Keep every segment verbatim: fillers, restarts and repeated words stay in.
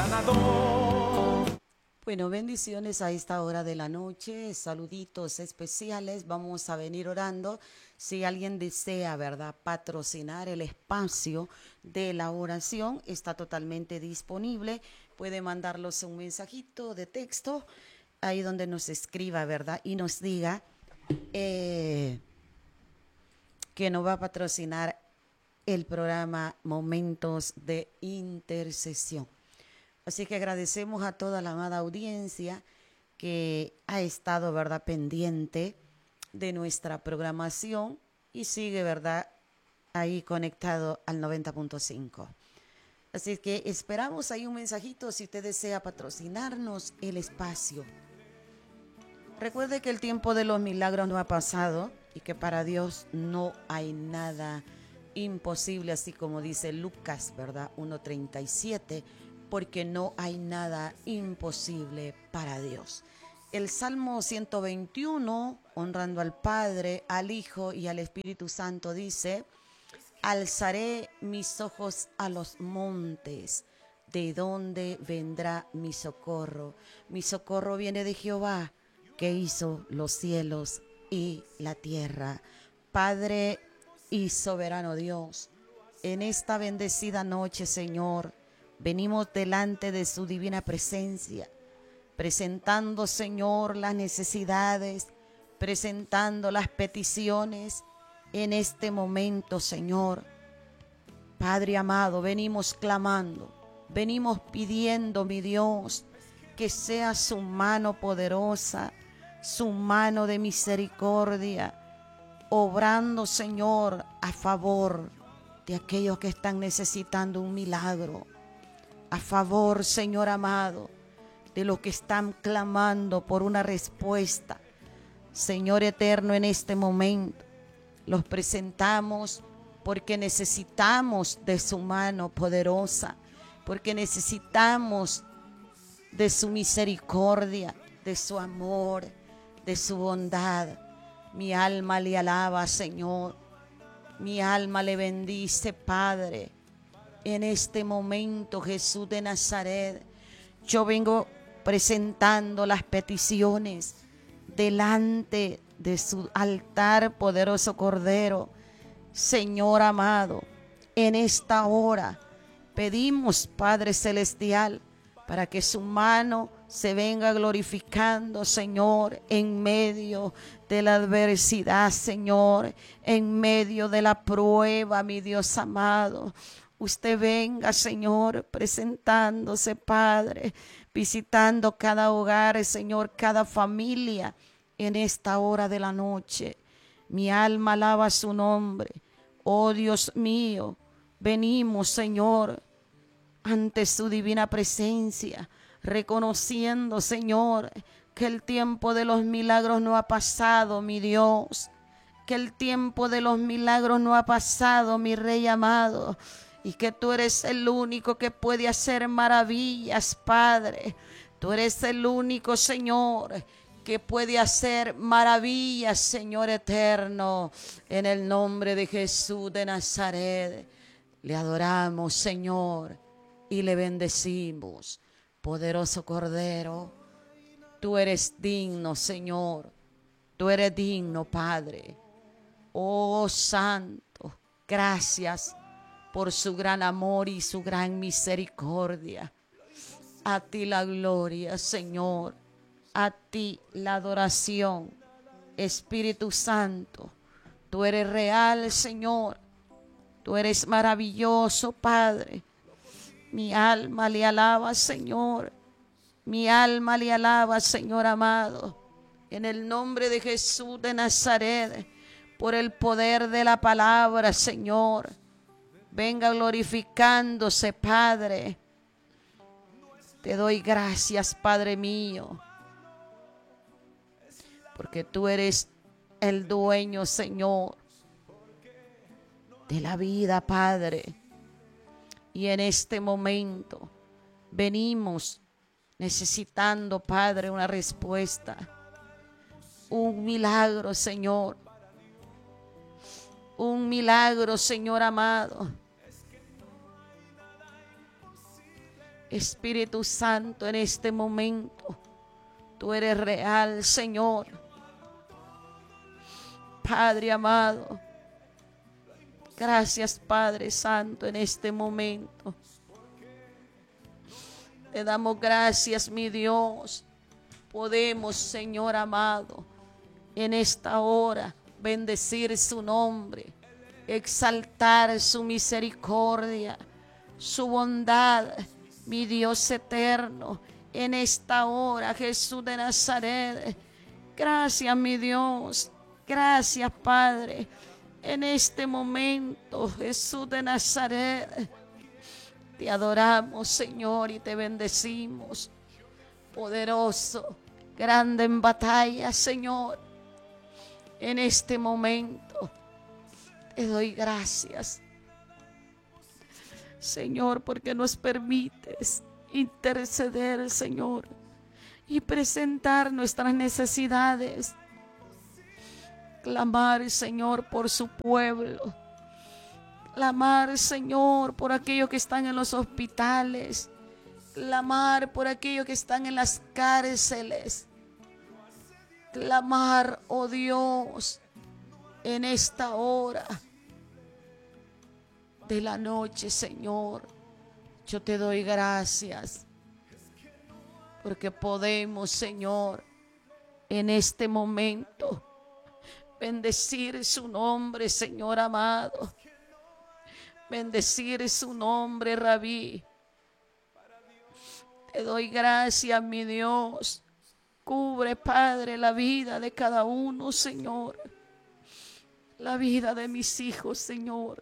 ganador. Bueno, bendiciones a esta hora de la noche, saluditos especiales, vamos a venir orando. Si alguien desea, ¿verdad?, patrocinar el espacio de la oración, está totalmente disponible. Puede mandarlos un mensajito de texto, ahí donde nos escriba, ¿verdad?, y nos diga eh, que nos va a patrocinar el programa Momentos de Intercesión. Así que agradecemos a toda la amada audiencia que ha estado, ¿verdad?, pendiente de nuestra programación y sigue, ¿verdad?, ahí conectado al noventa punto cinco. Así que esperamos ahí un mensajito si usted desea patrocinarnos el espacio. Recuerde que el tiempo de los milagros no ha pasado y que para Dios no hay nada imposible, así como dice Lucas, ¿verdad?, uno treinta y siete, porque no hay nada imposible para Dios. El Salmo ciento veintiuno, honrando al Padre, al Hijo y al Espíritu Santo, dice: alzaré mis ojos a los montes, ¿de dónde vendrá mi socorro? Mi socorro viene de Jehová, que hizo los cielos y la tierra. Padre y soberano Dios, en esta bendecida noche, Señor, venimos delante de su divina presencia, presentando, Señor, las necesidades, presentando las peticiones en este momento, Señor. Padre amado, venimos clamando, venimos pidiendo, mi Dios, que sea su mano poderosa, su mano de misericordia, obrando, Señor, a favor de aquellos que están necesitando un milagro. A favor, Señor amado, de los que están clamando por una respuesta. Señor eterno, en este momento los presentamos porque necesitamos de su mano poderosa, porque necesitamos de su misericordia, de su amor, de su bondad. Mi alma le alaba, Señor. Mi alma le bendice, Padre. En este momento, Jesús de Nazaret, yo vengo presentando las peticiones delante de su altar, poderoso Cordero. Señor amado, en esta hora pedimos, Padre Celestial, para que su mano se venga glorificando, Señor, en medio de la adversidad, Señor, en medio de la prueba, mi Dios amado. Usted venga, Señor, presentándose, Padre, visitando cada hogar, Señor, cada familia en esta hora de la noche. Mi alma alaba su nombre. Oh Dios mío, venimos, Señor, ante su divina presencia, reconociendo, Señor, que el tiempo de los milagros no ha pasado, mi Dios, que el tiempo de los milagros no ha pasado, mi Rey amado, y que tú eres el único que puede hacer maravillas, Padre. Tú eres el único, Señor, que puede hacer maravillas, Señor eterno. En el nombre de Jesús de Nazaret, le adoramos, Señor, y le bendecimos. Poderoso Cordero, tú eres digno, Señor. Tú eres digno, Padre. Oh Santo, gracias por su gran amor y su gran misericordia. A ti la gloria, Señor. A ti la adoración. Espíritu Santo, tú eres real, Señor. Tú eres maravilloso, Padre. Mi alma le alaba, Señor. Mi alma le alaba, Señor amado. En el nombre de Jesús de Nazaret, por el poder de la palabra, Señor, venga glorificándose, Padre. Te doy gracias, Padre mío, porque tú eres el dueño, Señor, de la vida, Padre. Y en este momento venimos necesitando, Padre, una respuesta, un milagro, Señor. Un milagro, Señor amado. Espíritu Santo, en este momento, tú eres real, Señor. Padre amado, gracias, Padre Santo, en este momento. Te damos gracias, mi Dios. Podemos, Señor amado, en esta hora bendecir su nombre, exaltar su misericordia, su bondad, mi Dios eterno. En esta hora, Jesús de Nazaret, gracias, mi Dios. Gracias, Padre. En este momento, Jesús de Nazaret, te adoramos, Señor, y te bendecimos. Poderoso, grande en batalla, Señor. En este momento, te doy gracias, Señor, porque nos permites interceder, Señor, y presentar nuestras necesidades. Clamar, Señor, por su pueblo. Clamar, Señor, por aquellos que están en los hospitales. Clamar por aquellos que están en las cárceles. Clamar, oh Dios, en esta hora de la noche, Señor. Yo te doy gracias porque podemos, Señor, en este momento bendecir su nombre, Señor amado. Bendecir su nombre, Rabí. Te doy gracias, mi Dios. Cubre, Padre, la vida de cada uno, Señor. La vida de mis hijos, Señor.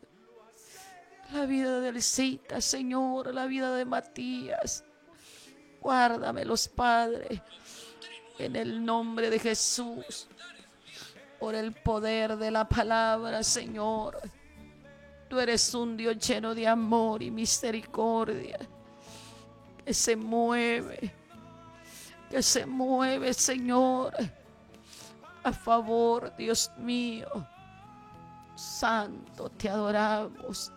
La vida de Elcita, Señor. La vida de Matías. Guárdamelos, Padre. En el nombre de Jesús. Por el poder de la palabra, Señor. Tú eres un Dios lleno de amor y misericordia. Que se mueve. Que se mueve, Señor. A favor, Dios mío. Santo, te adoramos.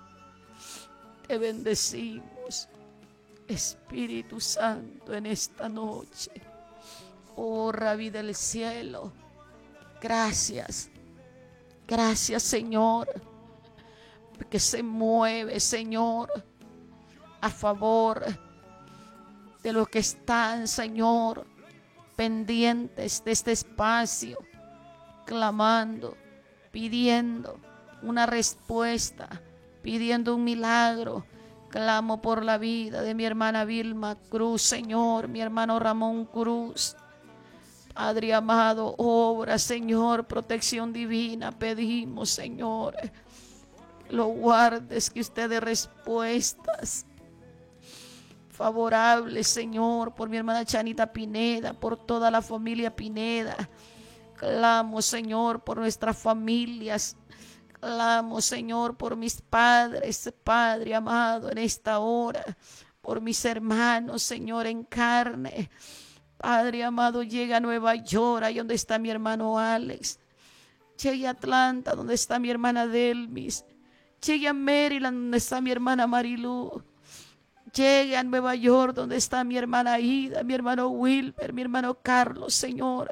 Te bendecimos. Espíritu Santo, en esta noche. Oh, Rabí del cielo. Gracias. Gracias, Señor. Porque se mueve, Señor, a favor de los que están, Señor, pendientes de este espacio, clamando, pidiendo una respuesta, pidiendo un milagro. Clamo por la vida de mi hermana Vilma Cruz, Señor, mi hermano Ramón Cruz. Padre amado, obra, Señor, protección divina, pedimos, Señor, lo guardes, que usted dé respuestas favorables, Señor, por mi hermana Chanita Pineda, por toda la familia Pineda. Clamo, Señor, por nuestras familias. Clamo, Señor, por mis padres, Padre amado, en esta hora, por mis hermanos, Señor, en carne. Padre amado, llega a Nueva York, ahí donde está mi hermano Alex. Llegue a Atlanta, donde está mi hermana Delmis. Llegue a Maryland, donde está mi hermana Marilu. Llegue a Nueva York, donde está mi hermana Ida, mi hermano Wilber, mi hermano Carlos, Señor.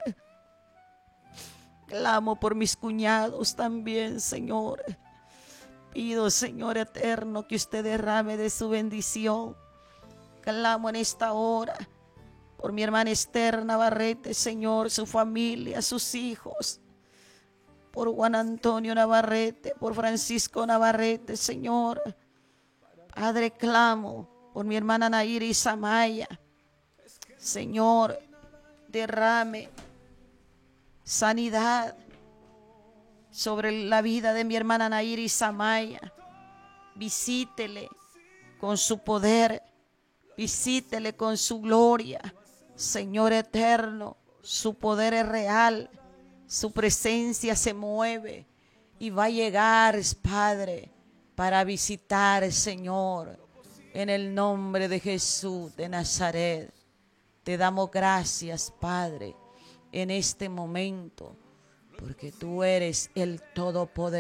Clamo por mis cuñados también, Señor. Pido, Señor eterno, que usted derrame de su bendición. Clamo en esta hora por mi hermana Esther Navarrete, Señor, su familia, sus hijos. Por Juan Antonio Navarrete, por Francisco Navarrete, Señor. Padre, clamo por mi hermana Nairi Samaya. Señor, derrame sanidad sobre la vida de mi hermana Nairi Samaya. Visítele con su poder. Visítele con su gloria. Señor eterno, su poder es real. Su presencia se mueve y va a llegar, Padre, para visitar, Señor, en el nombre de Jesús de Nazaret. Te damos gracias, Padre, en este momento, porque tú eres el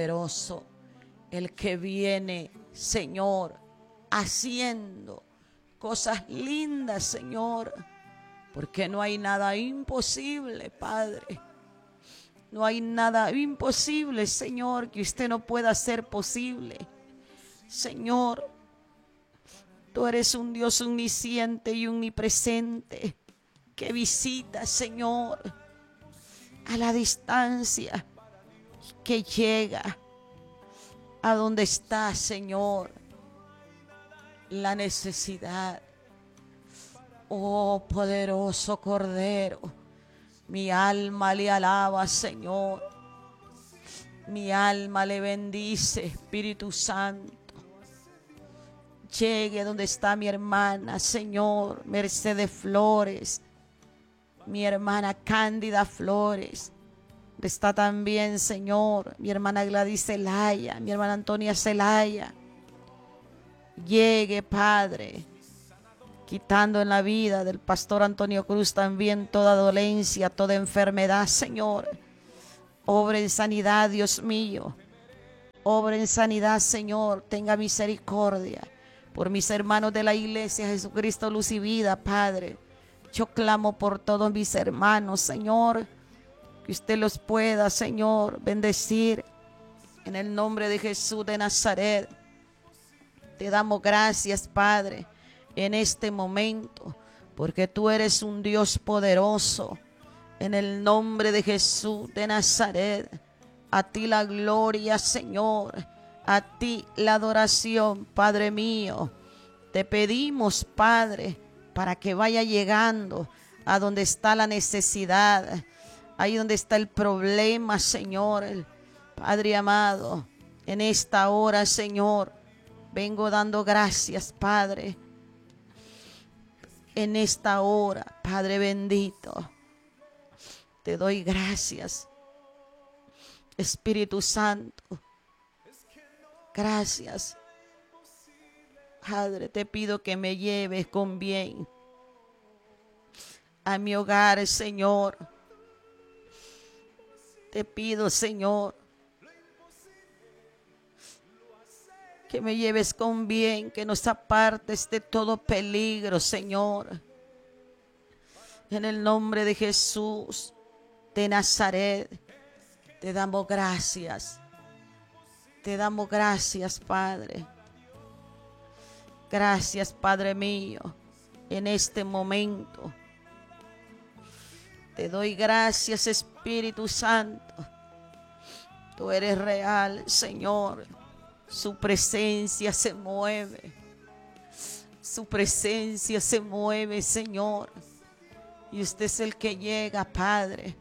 Todopoderoso, el que viene, Señor, haciendo cosas lindas, Señor, porque no hay nada imposible, Padre. No hay nada imposible, Señor, que usted no pueda hacer posible. Señor, tú eres un Dios omnisciente y omnipresente, que visita, Señor, a la distancia, que llega a donde está, Señor, la necesidad. Oh, poderoso Cordero, mi alma le alaba, Señor. Mi alma le bendice, Espíritu Santo. Llegue donde está mi hermana, Señor, Mercedes Flores, mi hermana Cándida Flores. Está también, Señor, mi hermana Gladys Zelaya, mi hermana Antonia Zelaya. Llegue, Padre, quitando en la vida del pastor Antonio Cruz también toda dolencia, toda enfermedad, Señor. Obra en sanidad, Dios mío. Obra en sanidad, Señor. Tenga misericordia por mis hermanos de la iglesia Jesucristo Luz y Vida, Padre. Yo clamo por todos mis hermanos, Señor, que usted los pueda, Señor, bendecir en el nombre de Jesús de Nazaret. Te damos gracias, Padre, en este momento, porque tú eres un Dios poderoso. En el nombre de Jesús de Nazaret, a ti la gloria, Señor, a ti la adoración, Padre mío. Te pedimos, Padre, para que vaya llegando a donde está la necesidad, ahí donde está el problema, Señor. Padre amado, en esta hora, Señor, vengo dando gracias, Padre. En esta hora, Padre bendito, te doy gracias, Espíritu Santo. Gracias, Padre, te pido que me lleves con bien a mi hogar, Señor. Te pido, Señor, que me lleves con bien, que nos apartes de todo peligro, Señor. En el nombre de Jesús de Nazaret, te damos gracias. Te damos gracias, Padre. Gracias, Padre mío, en este momento. Te doy gracias, Espíritu Santo. Tú eres real, Señor. Su presencia se mueve. Su presencia se mueve, Señor. Y usted es el que llega, Padre,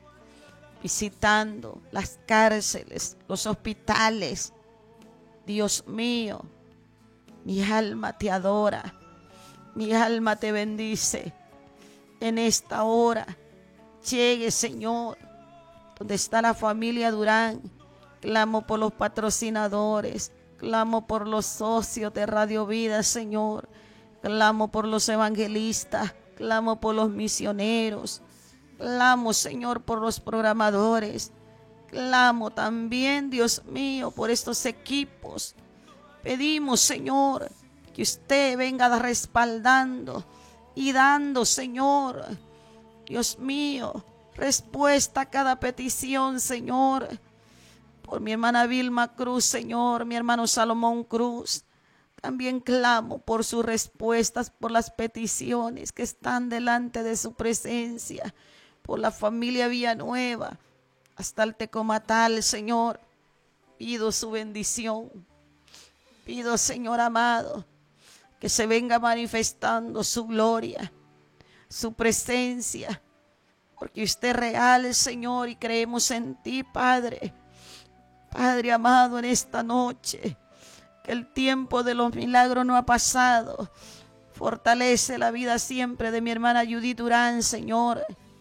visitando las cárceles, los hospitales. Dios mío, mi alma te adora, mi alma te bendice. En esta hora, llegue, Señor, donde está la familia Durán. Clamo por los patrocinadores, clamo por los socios de Radio Vida, Señor. Clamo por los evangelistas, clamo por los misioneros. Clamo, Señor, por los programadores. Clamo también, Dios mío, por estos equipos. Pedimos, Señor, que usted venga respaldando y dando, Señor, Dios mío, respuesta a cada petición, Señor. Por mi hermana Vilma Cruz, Señor, mi hermano Salomón Cruz. También clamo por sus respuestas, por las peticiones que están delante de su presencia. Por la familia Villanueva, hasta el Tecomatal, Señor. Pido su bendición. Pido, Señor amado, que se venga manifestando su gloria, su presencia, porque usted es real, Señor, y creemos en ti, Padre. Padre amado, en esta noche, que el tiempo de los milagros no ha pasado. Fortalece la vida siempre de mi hermana Judith Durán, Señor.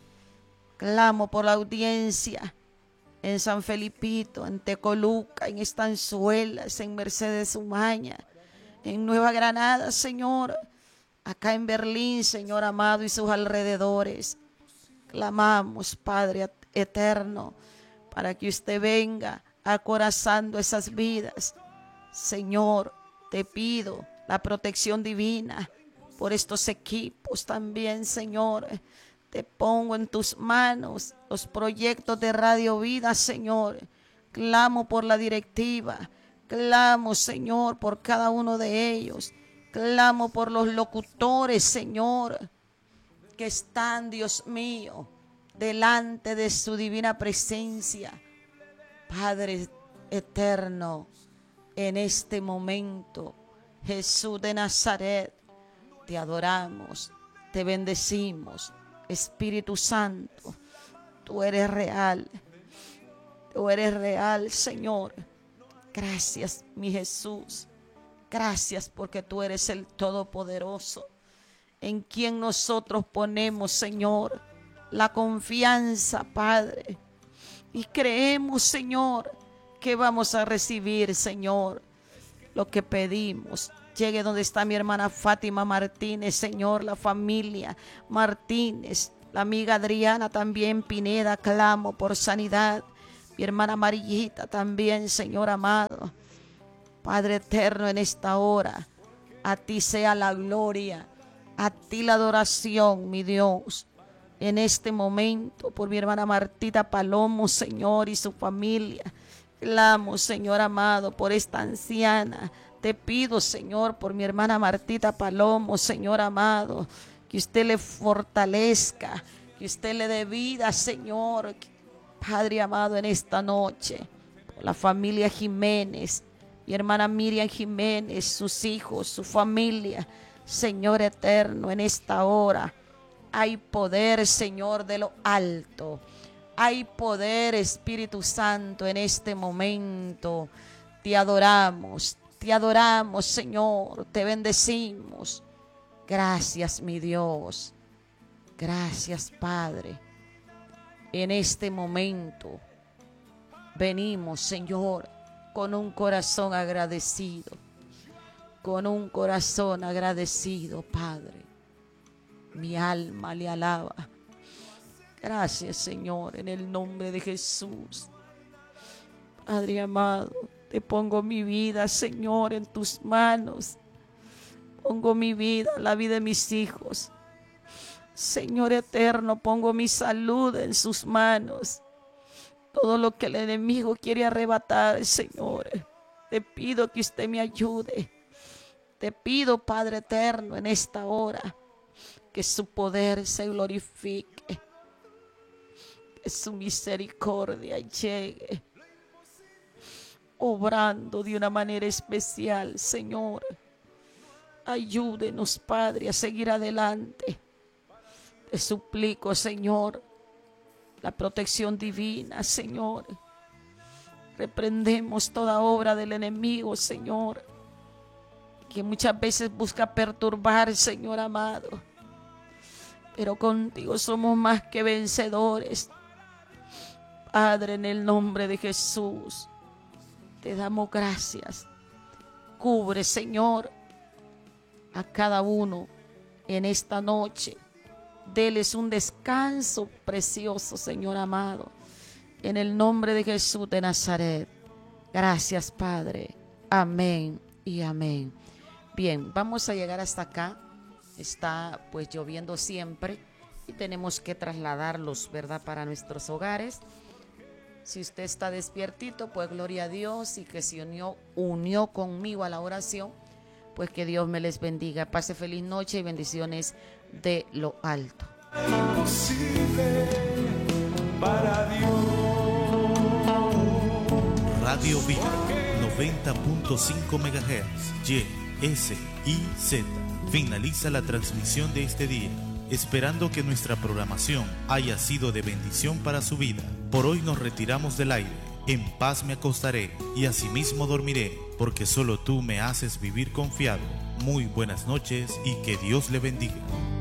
Clamo por la audiencia en San Felipito, en Tecoluca, en Estanzuelas, en Mercedes Umaña, en Nueva Granada, Señor, acá en Berlín, Señor amado, y sus alrededores. Clamamos, Padre eterno, para que usted venga acorazando esas vidas. Señor, te pido la protección divina por estos equipos también, Señor. Te pongo en tus manos los proyectos de Radio Vida, Señor. Clamo por la directiva. Clamo, Señor, por cada uno de ellos. Clamo por los locutores, Señor, que están, Dios mío, delante de su divina presencia. Padre eterno, en este momento, Jesús de Nazaret, te adoramos, te bendecimos. Espíritu Santo, tú eres real, tú eres real, Señor. Gracias, mi Jesús. Gracias porque tú eres el Todopoderoso, en quien nosotros ponemos, Señor, la confianza, Padre. Y creemos, Señor, que vamos a recibir, Señor, lo que pedimos. Llegue donde está mi hermana Fátima Martínez, Señor, la familia Martínez, la amiga Adriana también, Pineda, clamo por sanidad. Mi hermana Amarillita también, Señor amado. Padre eterno, en esta hora, a ti sea la gloria, a ti la adoración, mi Dios. En este momento, por mi hermana Martita Palomo, Señor, y su familia. Clamo, Señor amado, por esta anciana. Te pido, Señor, por mi hermana Martita Palomo, Señor amado, que usted le fortalezca, que usted le dé vida, Señor. Padre amado, en esta noche, por la familia Jiménez, mi hermana Miriam Jiménez, sus hijos, su familia, Señor eterno, en esta hora hay poder, Señor, de lo alto. Hay poder, Espíritu Santo, en este momento. Te adoramos, te adoramos, Señor, te bendecimos. Gracias, mi Dios. Gracias, Padre. En este momento venimos, Señor, con un corazón agradecido. Con un corazón agradecido, Padre. Mi alma le alaba. Gracias, Señor, en el nombre de Jesús. Padre amado, te pongo mi vida, Señor, en tus manos. Pongo mi vida, la vida de mis hijos. Señor eterno, pongo mi salud en sus manos. Todo lo que el enemigo quiere arrebatar, Señor, te pido que usted me ayude. Te pido, Padre eterno, en esta hora, que su poder se glorifique. Que su misericordia llegue, obrando de una manera especial, Señor. Ayúdenos, Padre, a seguir adelante. Te suplico, Señor, la protección divina, Señor. Reprendemos toda obra del enemigo, Señor, que muchas veces busca perturbar, Señor amado. Pero contigo somos más que vencedores. Padre, en el nombre de Jesús, te damos gracias. Cubre, Señor, a cada uno en esta noche. Deles un descanso precioso, Señor amado. En el nombre de Jesús de Nazaret. Gracias, Padre. Amén y amén. Bien, vamos a llegar hasta acá. Está pues lloviendo siempre y tenemos que trasladarlos, ¿verdad?, para nuestros hogares. Si usted está despiertito, pues gloria a Dios, y que se unió, unió conmigo a la oración, pues que Dios me les bendiga. Pase feliz noche y bendiciones de lo alto. Imposible para Dios. Radio Vida noventa punto cinco megahertz, Y, S, I, Z. Finaliza la transmisión de este día, esperando que nuestra programación haya sido de bendición para su vida. Por hoy nos retiramos del aire. En paz me acostaré y asimismo dormiré, porque solo tú me haces vivir confiado. Muy buenas noches y que Dios le bendiga.